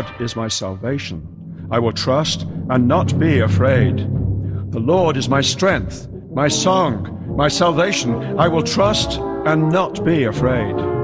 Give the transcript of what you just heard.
God is my salvation. I will trust and not be afraid. The Lord is my strength, my song, my salvation. I will trust and not be afraid.